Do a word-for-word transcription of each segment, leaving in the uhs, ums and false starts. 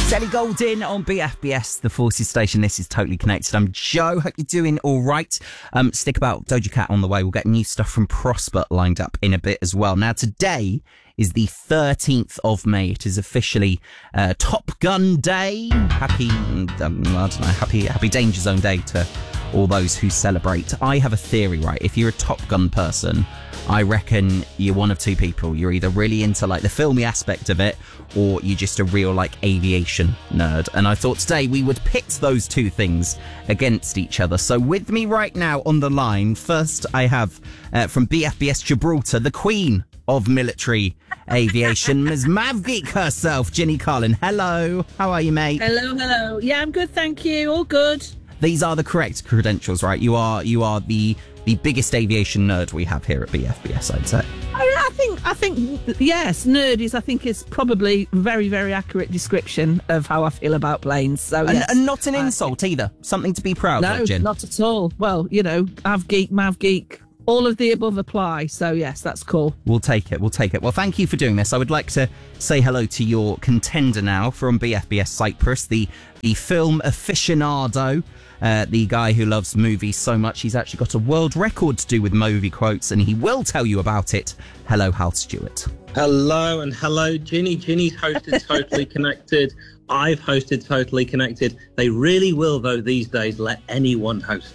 Ellie Goulding on B F B S, the Forces Station. This is Totally Connected. I'm Joe. Hope you're doing all right. Um, stick about Doja Cat on the way. We'll get new stuff from Prosper lined up in a bit as well. Now, today is the thirteenth of May. It is officially uh, Top Gun Day. Happy, um, I don't know, happy, happy Danger Zone Day to all those who celebrate. I have a theory, right? If you're a Top Gun person, I reckon you're one of two people. You're either really into like the filmy aspect of it, or you're just a real like aviation nerd. And I thought today we would pit those two things against each other. So with me right now on the line, first I have uh, from B F B S Gibraltar, the queen of military aviation, Miz Mav Geek herself, Ginny Carlin. Hello, how are you, mate? Hello, hello. Yeah, I'm good, thank you. All good. These are the correct credentials, right? You are you are the the biggest aviation nerd we have here at B F B S, I'd say. I, I think, I think, yes, nerd is, I think, is probably a very, very accurate description of how I feel about planes. So, and, yes. and not an insult uh, either. Something to be proud no, of, Gin. not at all. Well, you know, Av Geek, Mav Geek, all of the above apply. So, yes, that's cool. We'll take it. We'll take it. Well, thank you for doing this. I would like to say hello to your contender now from B F B S Cyprus, the, the film aficionado. Uh, the guy who loves movies so much, he's actually got a world record to do with movie quotes, and he will tell you about it. Hello, Hal Stewart. Hello, and hello, Ginny. Ginny's hosted Totally Connected. I've hosted Totally Connected. They really will, though, these days, let anyone host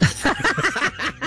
it.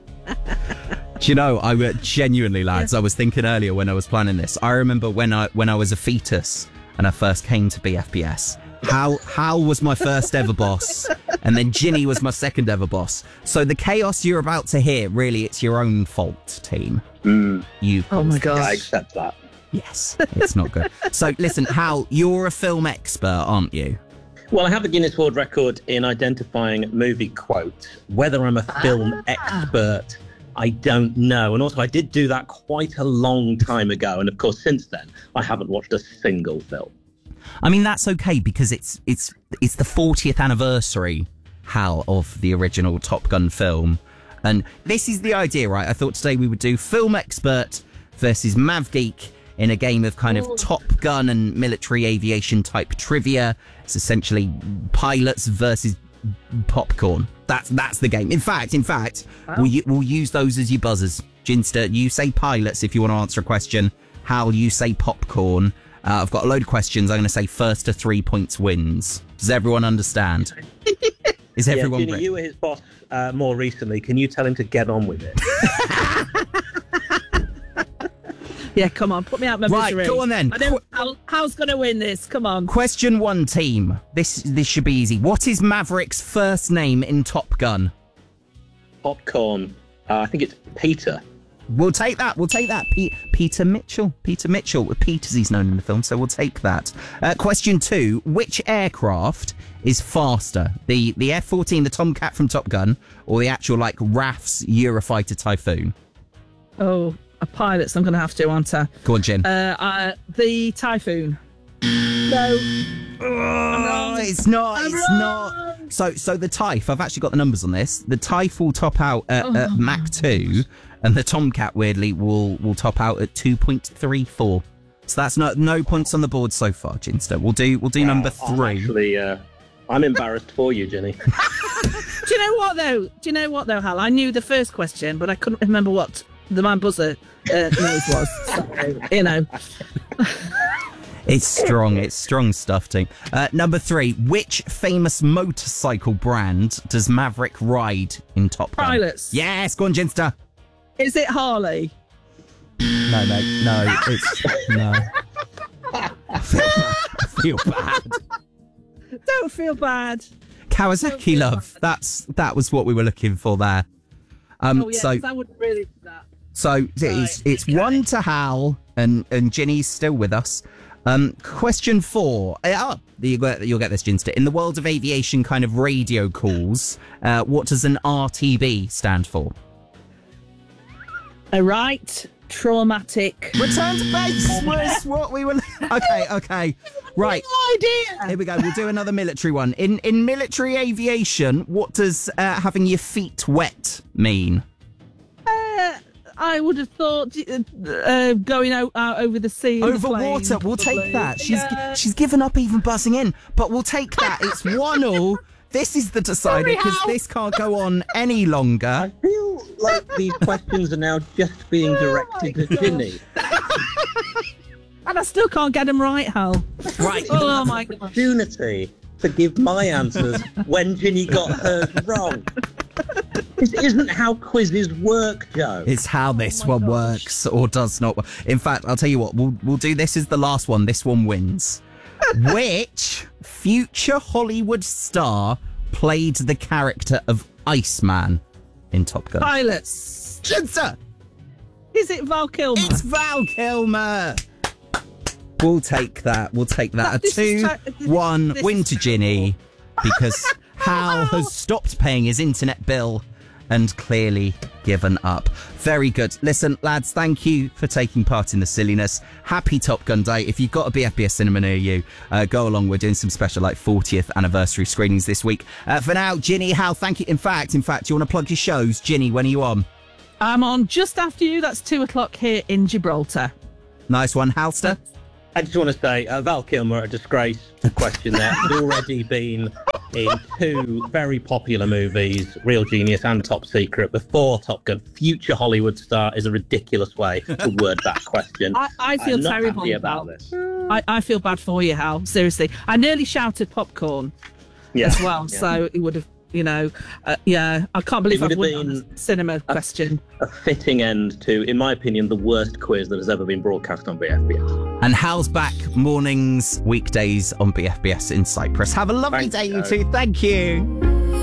Do you know, I were genuinely, lads, I was thinking earlier when I was planning this, I remember when I when I was a fetus and I first came to B F B S, Hal, Hal was my first ever boss, and then Ginny was my second ever boss. So the chaos you're about to hear, really, it's your own fault, team. Mm. You. Oh my gosh. I accept that. Yes, it's not good. So listen, Hal, you're a film expert, aren't you? Well, I have the Guinness World Record in identifying movie quotes. Whether I'm a film Ah. expert, I don't know. And also, I did do that quite a long time ago. And of course, since then, I haven't watched a single film. I mean, that's okay because it's it's it's the fortieth anniversary, Hal, of the original Top Gun film. And this is the idea, right? I thought today we would do film expert versus Mav Geek in a game of kind of Top Gun and military aviation type trivia. It's essentially pilots versus popcorn. That's that's the game. In fact, in fact, Wow. we'll, we'll use those as your buzzers. Ginster, you say pilots if you want to answer a question. Hal, you say popcorn. Uh, I've got a load of questions. I'm going to say first to three points wins. Does everyone understand? Is everyone yeah, Ginny, ready? you were his boss uh, more recently. Can you tell him to get on with it? Yeah, come on, put me out my Right, misery. go on then. I know how, how's going to win this. Come on. Question one, team. This this should be easy. What is Maverick's first name in Top Gun? Popcorn. Uh, I think it's Peter. We'll take that. We'll take that. Pe- Peter Mitchell. Peter Mitchell. Pete as he's known in the film, so we'll take that. Uh, question two. Which aircraft is faster? The the F fourteen, the Tomcat from Top Gun, or the actual, like, R A F's Eurofighter Typhoon? Oh, a pilot, so I'm going to have to answer. Go on, Jen. Uh, uh, the Typhoon. No. Oh, it's not. I'm It's wrong. not. So, so the Typh, I've actually got the numbers on this. The Typh will top out at, Oh. at Mach two, and the Tomcat, weirdly, will will top out at two point three four. So that's no no points on the board so far, Ginster. We'll do we'll do number I'm three. Actually, uh, I'm embarrassed for you, Ginny. Do you know what, though? Do you know what, though, Hal? I knew the first question, but I couldn't remember what the man buzzer uh, noise was. So, you know. It's strong. It's strong stuff, team. Uh, number three. Which famous motorcycle brand does Maverick ride in Top Gun? Pilots. Yes, go on, Ginster. Is it Harley? No, mate. No, it's no. I feel bad. I feel bad. Don't feel bad. Kawasaki, love. That's that was what we were looking for there. Um, Oh, yeah, so 'cause I wouldn't really do that. so it's it's okay. one to Hal, and and Ginny's still with us. Um, question four. Uh, oh, you get, you'll get this, Ginster. In the world of aviation, kind of radio calls, uh, what does an R T B stand for? A right traumatic. Return to base was what we were. Okay, okay, right. No idea. Here we go. We'll do another military one. In in military aviation, what does uh, having your feet wet mean? Uh, I would have thought uh, going out, out over the sea. in the Over plane, water, we'll probably. take that. She's Yeah. she's given up even buzzing in, but we'll take that. It's one all. This is the decider Sorry, because Hal. this can't go on any longer. I feel like these questions are now just being directed my to God. Ginny. And I still can't get them right, Hal. Right. Oh my God. Opportunity to give my answers when Ginny got hers wrong. This isn't how quizzes work, Joe. It's how this Oh my one gosh. works or does not work. In fact, I'll tell you what, we'll we'll do this as the last one. This one wins. Which future Hollywood star played the character of Iceman in Top Gun? Pilots. Answer! Is it Val Kilmer? It's Val Kilmer. We'll take that. We'll take that. That- A this is two, ta- one this win is to Ginny because Hal has stopped paying his internet bill and clearly given up. Very good. Listen, lads, thank you for taking part in the silliness. Happy Top Gun Day. If you've got a B F B S cinema near you, uh, go along. We're doing some special like fortieth anniversary screenings this week. Uh, for now, Ginny, Hal, thank you. In fact, in fact, do you want to plug your shows? Ginny, when are you on? I'm on just after you. That's two o'clock here in Gibraltar. Nice one, Halster. I just want to say, uh, Val Kilmer, a disgrace question there. He's already been in two very popular movies, Real Genius and Top Secret, before Top Gun. Future Hollywood star is a ridiculous way to word that question. I, I feel I'm not terrible happy about this. I, I feel bad for you, Hal. Seriously, I nearly shouted popcorn Yeah. as well, Yeah. so it would have, you know, uh, yeah. I can't believe It I've would won have on a been cinema question. A fitting end to, in my opinion, the worst quiz that has ever been broadcast on B F B S. And Hal's back mornings, weekdays on B F B S in Cyprus. Have a lovely Thanks, day, you Joe. two. Thank you.